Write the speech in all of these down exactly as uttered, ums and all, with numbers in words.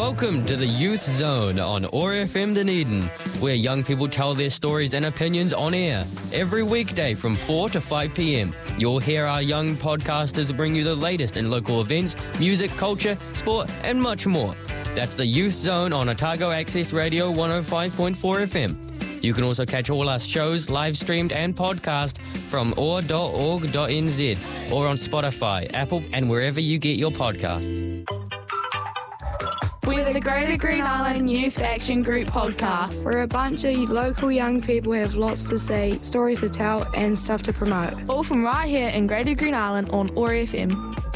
Welcome to the Youth Zone on O A R F M Dunedin, where young people tell their stories and opinions on air. Every weekday from four to five p.m, you'll hear our young podcasters bring you the latest in local events, music, culture, sport, and much more. That's the Youth Zone on Otago Access Radio one oh five point four F M. You can also catch all our shows live streamed and podcast from o a r dot org dot n z or on Spotify, Apple, and wherever you get your podcasts. We're the Greater Green Island Youth Action Group podcast. We're a bunch of local young people who have lots to say, stories to tell, and stuff to promote. All from right here in Greater Green Island on O A R F M.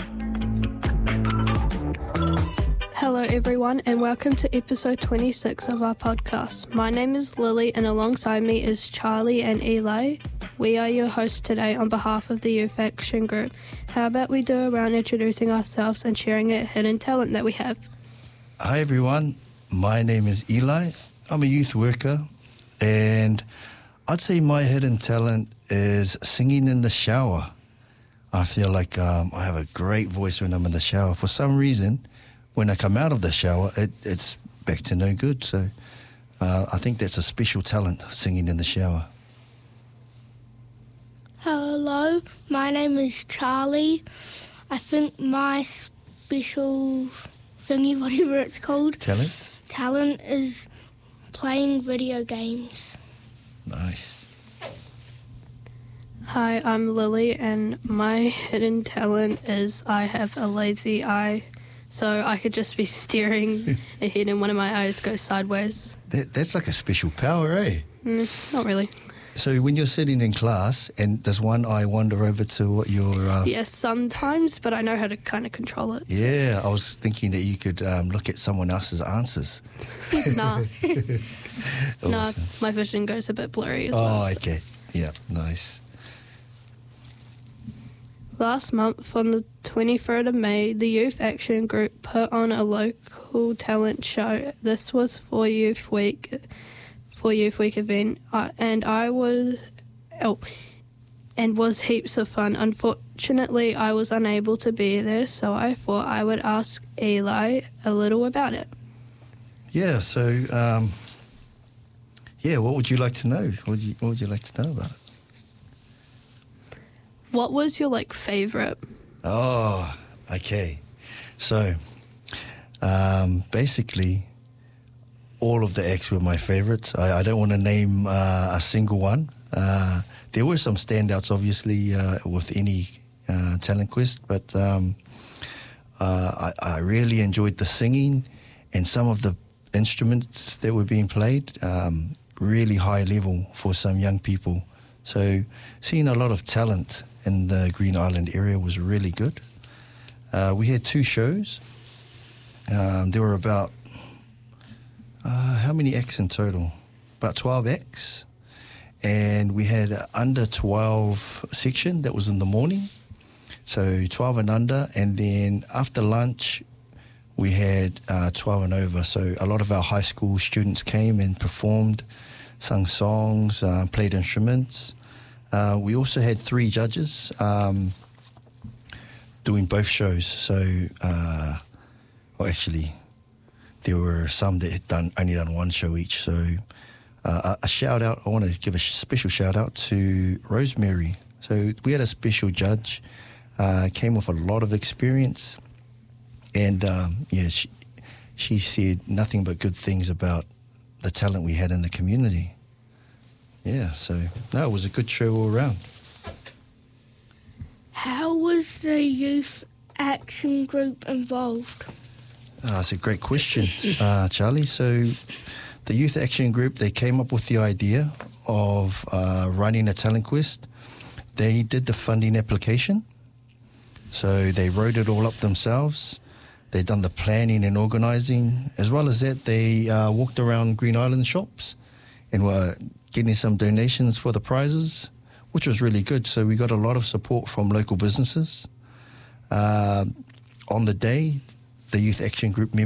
Hello everyone and welcome to episode twenty-six of our podcast. My name is Lily and alongside me is Charlie and Eli. We are your hosts today on behalf of the Youth Action Group. How about we do a round introducing ourselves and sharing a hidden talent that we have? Hi everyone, my name is Eli. I'm a youth worker and I'd say my hidden talent is singing in the shower. I feel like um, I have a great voice when I'm in the shower. For some reason, when I come out of the shower, it, it's back to no good. So uh, I think that's a special talent, singing in the shower. Hello, my name is Charlie. I think my special thingy, whatever it's called, Talent? talent is playing video games. Nice. Hi, I'm Lily and my hidden talent is I have a lazy eye. So I could just be staring ahead and one of my eyes goes sideways. That, that's like a special power, eh? Mm, not really. So when you're sitting in class and does one eye wander over to what your... Uh, Yes, sometimes, but I know how to kind of control it. So. Yeah, I was thinking that you could um, look at someone else's answers. Nah. Awesome. Nah, my vision goes a bit blurry as oh, well. Oh, so. okay. Yeah, nice. Last month, on the twenty-third of May, the Youth Action Group put on a local talent show. This was for Youth Week, for Youth Week event, uh, and I was, oh, and was heaps of fun. Unfortunately, I was unable to be there, so I thought I would ask Eli a little about it. Yeah. So, um, yeah, what would you like to know? What would you, what would you like to know about it? What was your, like, favourite? Oh, okay. So, um, basically, all of the acts were my favourites. I, I don't want to name uh, a single one. Uh, there were some standouts, obviously, uh, with any uh, talent quest, but um, uh, I, I really enjoyed the singing and some of the instruments that were being played, um, really high level for some young people. So, seeing a lot of talent in the Green Island area was really good. Uh, we had two shows. Um, there were about, uh, how many acts in total? About twelve acts. And we had an under twelve section that was in the morning. So twelve and under. And then after lunch, we had uh, twelve and over. So a lot of our high school students came and performed, sung songs, uh, played instruments. Uh, we also had three judges um, doing both shows. So, uh, well, actually, there were some that had done only done one show each. So, uh, a, a shout out. I want to give a special shout out to Rosemary. So, we had a special judge. Uh, came with a lot of experience, and um, yeah, she, she said nothing but good things about the talent we had in the community. Yeah, so, no, it was a good show all around. How was the Youth Action Group involved? Uh, that's a great question, uh, Charlie. So the Youth Action Group, they came up with the idea of uh, running a talent quest. They did the funding application. So they wrote it all up themselves. They done the planning and organising. As well as that, they uh, walked around Green Island shops and were getting some donations for the prizes, which was really good. So we got a lot of support from local businesses. Uh, on the day, the Youth Action Group members